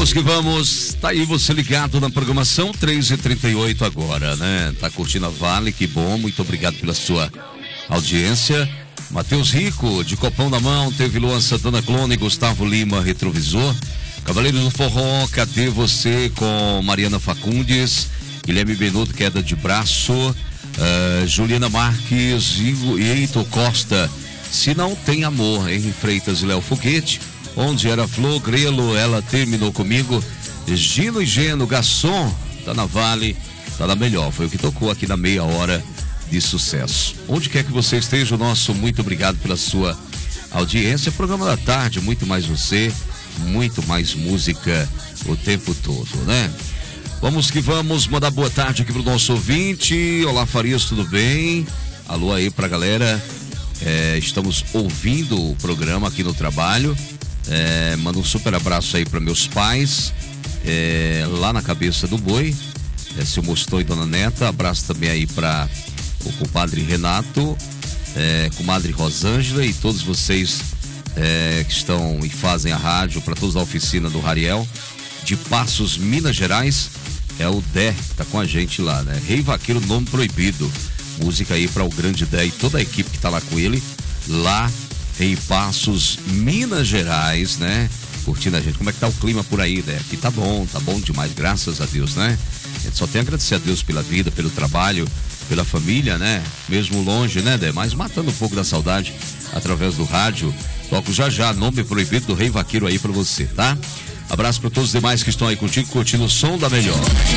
Vamos que vamos, tá aí você ligado na programação, 3h38 agora, né? Tá curtindo a Vale, que bom, muito obrigado pela sua audiência. Matheus Rico, de Copão na Mão, teve Luan Santana Clone, Gustavo Lima, Retrovisor. Cavaleiros do Forró, Cadê Você, com Mariana Facundes, Guilherme Benuto, Queda de Braço, Juliana Marques e Heitor Costa, Se Não Tem Amor, Henri Freitas e Léo Foguete. Onde Era Flor, Grelo, Ela Terminou Comigo, Gino e Geno, Garçom, tá na Vale, tá na Melhor, foi o que tocou aqui na meia hora de sucesso. Onde quer que você esteja, o nosso muito obrigado pela sua audiência. Programa da tarde, muito mais você, muito mais música o tempo todo, né? Vamos que vamos, mandar boa tarde aqui pro nosso ouvinte. Olá, Farias, tudo bem? Alô aí pra galera, estamos ouvindo o programa aqui no trabalho. Manda um super abraço aí para meus pais, lá na Cabeça do Boi, seu Mostou e Dona Neta. Abraço também aí para o compadre Renato, comadre Rosângela e todos vocês que estão e fazem a rádio, para todos da oficina do Rariel de Passos, Minas Gerais. É o Dé, tá com a gente lá, né? Rei Vaqueiro, Nome Proibido, música aí para o grande Dé e toda a equipe que tá lá com ele, lá em Passos, Minas Gerais, né? Curtindo a gente. Como é que tá o clima por aí, né? Aqui tá bom demais, graças a Deus, né? A gente só tem a agradecer a Deus pela vida, pelo trabalho, pela família, né? Mesmo longe, né, Dé? Mas matando um pouco da saudade através do rádio. Toco já, Nome Proibido do Rei Vaqueiro aí pra você, tá? Abraço para todos os demais que estão aí contigo, curtindo o som da Melhor.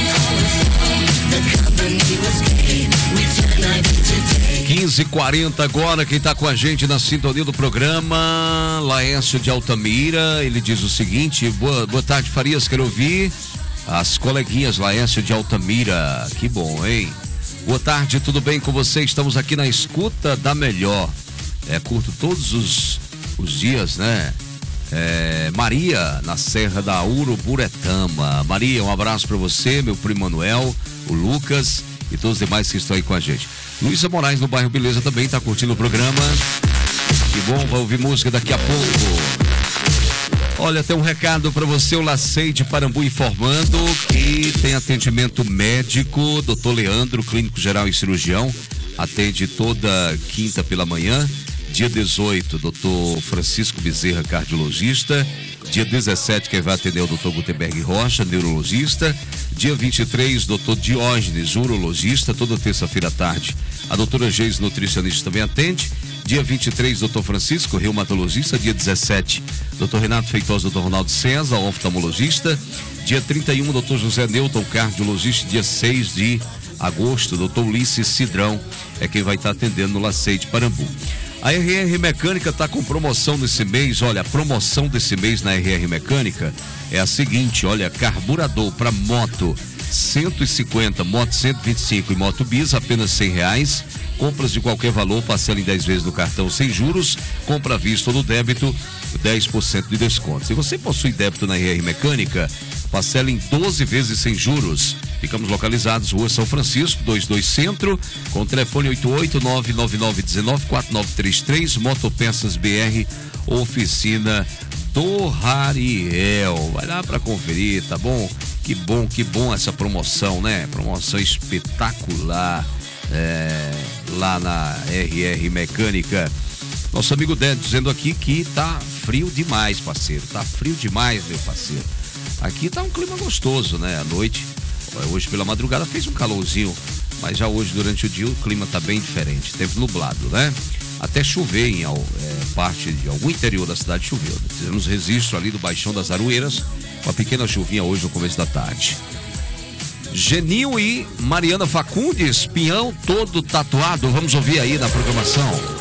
15h40 agora, quem tá com a gente na sintonia do programa, Laércio de Altamira, ele diz o seguinte: boa tarde, Farias, quero ouvir as coleguinhas. Laércio de Altamira, que bom, hein? Boa tarde, tudo bem com você? Estamos aqui na escuta da Melhor. Curto todos os dias, né? Maria, na Serra da Uruburetama. Maria, um abraço para você, meu primo Manuel, o Lucas e todos os demais que estão aí com a gente. Luísa Moraes, no bairro Beleza, também tá curtindo o programa. Que bom, vai ouvir música daqui a pouco. Olha, tem um recado para você, o Lacei de Parambu informando que tem atendimento médico, Dr. Leandro, clínico geral e cirurgião, atende toda quinta pela manhã. Dia 18, Dr. Francisco Bezerra, cardiologista. Dia 17, quem vai atender é o Dr. Gutenberg Rocha, neurologista. Dia 23, Dr. Diógenes, urologista, toda terça-feira à tarde. A doutora Geis, nutricionista, também atende. Dia 23, Dr. Francisco, reumatologista. Dia 17, Dr. Renato Feitosa, Dr. Ronaldo César, oftalmologista. Dia 31, Dr. José Newton, cardiologista. Dia 6 de agosto, Dr. Ulisses Cidrão é quem vai estar atendendo no Lacei de Parambu. A RR Mecânica está com promoção nesse mês. Olha, a promoção desse mês na RR Mecânica é a seguinte: olha, carburador para moto 150, moto 125 e moto bis, apenas R$100. Compras de qualquer valor, parcela em 10 vezes no cartão sem juros, compra à vista ou no débito, 10% de desconto. Se você possui débito na RR Mecânica, parcela em 12 vezes sem juros. Ficamos localizados, Rua São Francisco, 22 Centro, com telefone 889-9919-4933, Motopeças BR, oficina do Rariel. Vai lá para conferir, tá bom? Que bom essa promoção, né? Promoção espetacular, lá na RR Mecânica. Nosso amigo Dé dizendo aqui que tá frio demais, parceiro. Tá frio demais, meu parceiro. Aqui tá um clima gostoso, né? À noite, hoje pela madrugada fez um calorzinho, mas já hoje durante o dia o clima tá bem diferente. Tempo nublado, né? Até chover em parte de algum interior da cidade choveu. Fizemos registro ali do Baixão das Aroeiras, uma pequena chuvinha hoje no começo da tarde. Geninho e Mariana Facundes, Pinhão todo tatuado. Vamos ouvir aí na programação.